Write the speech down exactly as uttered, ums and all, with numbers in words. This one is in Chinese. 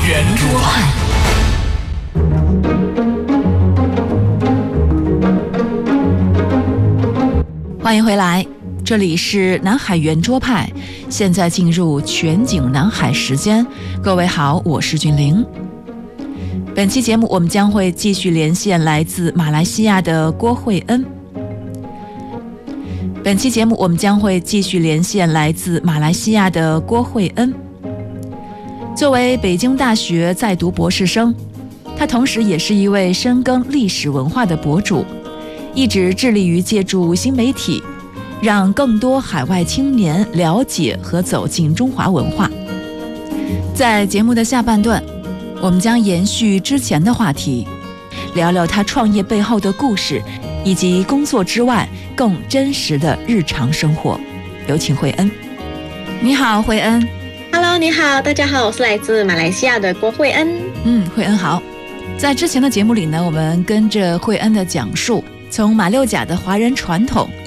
圆桌派。 欢迎回来，这里是南海圆桌派，现在进入全景南海时间。各位好，我是君玲。本期节目我们将会继续连线来自马来西亚的郭慧恩。本期节目我们将会继续连线来自马来西亚的郭慧恩。作为北京大学在读博士生，他同时也是一位深耕历史文化的博主，一直致力于借助新媒体，让更多海外青年了解和走进中华文化。在节目的下半段，我们将延续之前的话题，聊聊他创业背后的故事，以及工作之外更真实的日常生活。有请慧恩。你好，慧恩。 Hello， 你好，大家好，我是来自马来西亚的郭慧恩。 嗯，慧恩好。在之前的节目里呢，我们跟着慧恩的讲述，从马六甲的华人传统